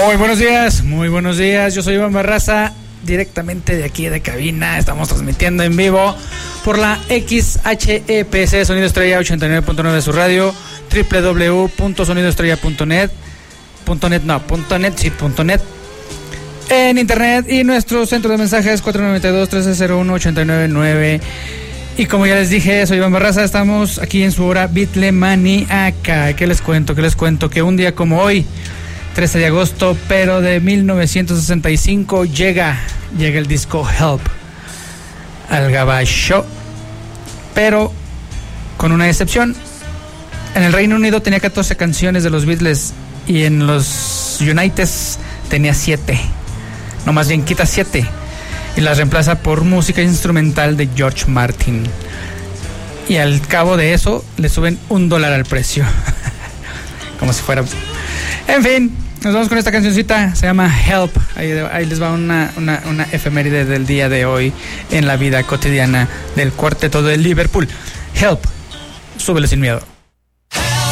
Muy buenos días, yo soy Iván Barraza, directamente de aquí de cabina, estamos transmitiendo en vivo por la XHEPC Sonido Estrella 89.9 de su radio, www.sonidoestrella.net, .net en internet, y nuestro centro de mensajes 492-1301-899. Y como ya les dije, soy Iván Barraza, estamos aquí en su hora Beatlemaníaca. ¿Qué les cuento? Que un día como hoy, 13 de agosto, pero de 1965, llega el disco Help al gabacho, pero con una excepción. En el Reino Unido tenía 14 canciones de los Beatles y en los Uniteds tenía 7. No, más bien quita 7 y las reemplaza por música instrumental de George Martin. Y al cabo de eso le suben $1 al precio. Como si fuera... En fin, nos vamos con esta cancioncita, se llama Help. Ahí les va una efeméride del día de hoy en la vida cotidiana del cuarteto de Liverpool. Help, súbele sin miedo.